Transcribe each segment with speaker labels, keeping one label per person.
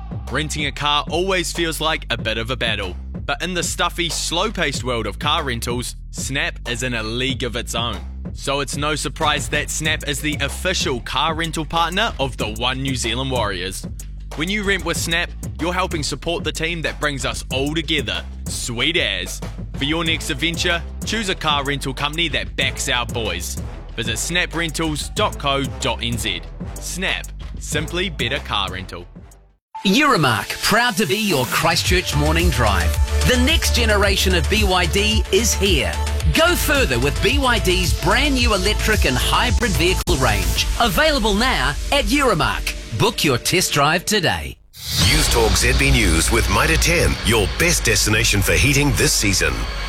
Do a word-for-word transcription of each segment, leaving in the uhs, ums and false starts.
Speaker 1: Renting a car always feels like a bit of a battle, but in the stuffy, slow-paced world of car rentals, Snap is in a league of its own. So it's no surprise that Snap is the official car rental partner of the One New Zealand Warriors. When you rent with Snap, you're helping support the team that brings us all together. Sweet as. For your next adventure, choose a car rental company that backs our boys. Visit snap rentals dot co dot n z. Snap. Simply better car rental.
Speaker 2: Euromark, proud to be your Christchurch morning drive. The next generation of B Y D is here. Go further with B Y D's brand new electric and hybrid vehicle range. Available now at Euromark. Book your test drive today.
Speaker 3: News Talk Z B News with Mitre ten, your best destination for heating this season.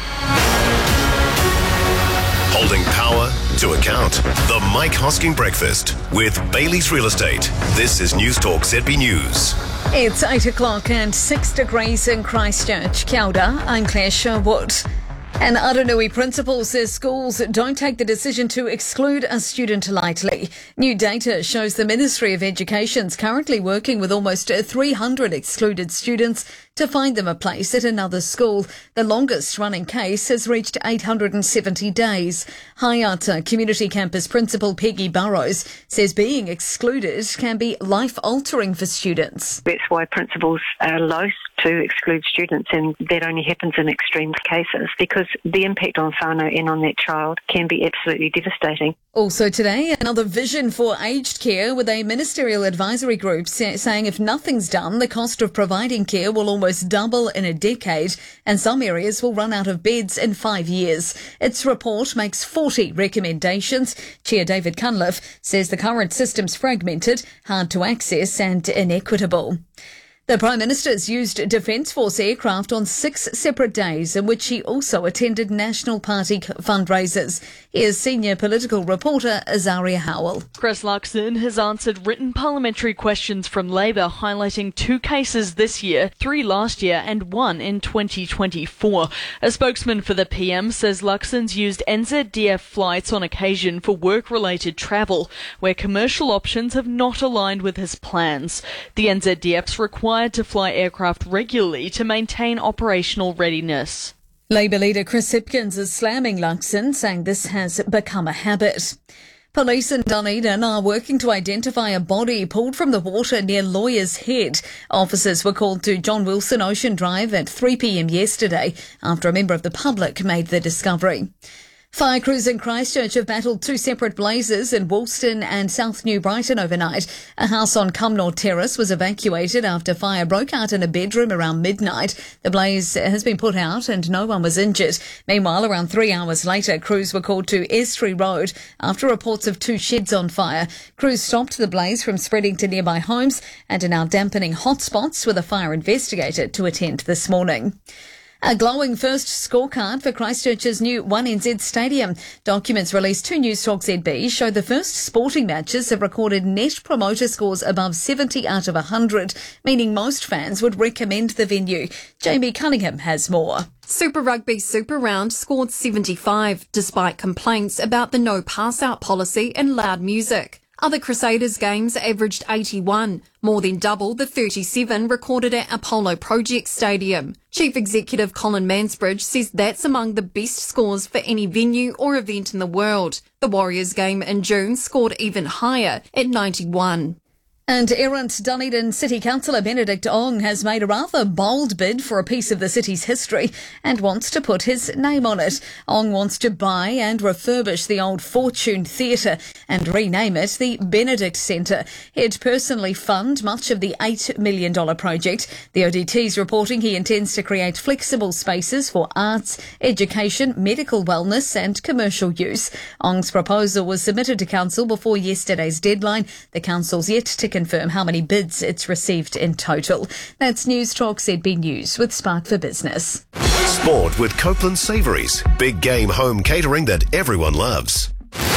Speaker 3: Holding power to account. The Mike Hosking Breakfast with Bailey's Real Estate. This is News Talk Z B News.
Speaker 4: It's eight o'clock and six degrees in Christchurch. Kia ora, I'm Claire Sherwood. An Aranui principal says schools don't take the decision to exclude a student lightly. New data shows the Ministry of Education's currently working with almost three hundred excluded students to find them a place at another school. The longest running case has reached eight hundred seventy days. Hayata Community Campus Principal Peggy Burrows says being excluded can be life-altering for students.
Speaker 5: That's why principals are loath to exclude students, and that only happens in extreme cases because the impact on whānau and on that child can be absolutely devastating.
Speaker 4: Also today, another vision for aged care with a ministerial advisory group say, saying if nothing's done, the cost of providing care will almost double in a decade and some areas will run out of beds in five years. Its report makes forty recommendations. Chair David Cunliffe says the current system's fragmented, hard to access and inequitable. The Prime Minister's used Defence Force aircraft on six separate days in which he also attended National Party fundraisers. Here's senior political reporter Azaria Howell.
Speaker 6: Chris Luxon has answered written parliamentary questions from Labour highlighting two cases this year, three last year and one in twenty twenty-four. A spokesman for the P M says Luxon's used N Z D F flights on occasion for work-related travel, where commercial options have not aligned with his plans. The N Z D F's required to fly aircraft regularly to maintain operational readiness.
Speaker 4: Labour leader Chris Hipkins is slamming Luxon, saying this has become a habit. Police in Dunedin are working to identify a body pulled from the water near Lawyer's Head. Officers were called to John Wilson Ocean Drive at three p m yesterday after a member of the public made the discovery. Fire crews in Christchurch have battled two separate blazes in Woolston and South New Brighton overnight. A house on Cumnor Terrace was evacuated after fire broke out in a bedroom around midnight. The blaze has been put out and no one was injured. Meanwhile, around three hours later, crews were called to Estuary Road after reports of two sheds on fire. Crews stopped the blaze from spreading to nearby homes and are now dampening hotspots with a fire investigator to attend this morning. A glowing first scorecard for Christchurch's new one N Z stadium. Documents released to News Talk Z B show the first sporting matches have recorded net promoter scores above seventy out of one hundred, meaning most fans would recommend the venue. Jamie Cunningham has more.
Speaker 7: Super Rugby Super Round scored seventy-five, despite complaints about the no pass-out policy and loud music. Other Crusaders games averaged eighty-one, more than double the thirty-seven recorded at Apollo Project Stadium. Chief Executive Colin Mansbridge says that's among the best scores for any venue or event in the world. The Warriors game in June scored even higher at ninety-one.
Speaker 4: And errant Dunedin City Councillor Benedict Ong has made a rather bold bid for a piece of the city's history and wants to put his name on it. Ong wants to buy and refurbish the old Fortune Theatre and rename it the Benedict Centre. He'd personally fund much of the eight million dollars project. The O D T's reporting he intends to create flexible spaces for arts, education, medical wellness and commercial use. Ong's proposal was submitted to Council before yesterday's deadline. The Council's yet to confirm how many bids it's received in total. That's News Talk Z B News with Spark for Business.
Speaker 3: Sport with Copeland Savouries. Big game home catering that everyone loves.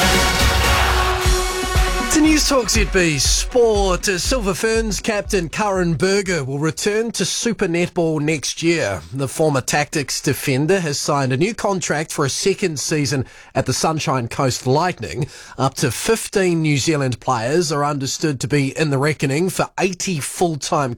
Speaker 8: To News Talk Z B Sport, Silver Ferns captain Karen Berger will return to Super Netball next year. The former Tactics defender has signed a new contract for a second season at the Sunshine Coast Lightning. Up to fifteen New Zealand players are understood to be in the reckoning for eighty full-time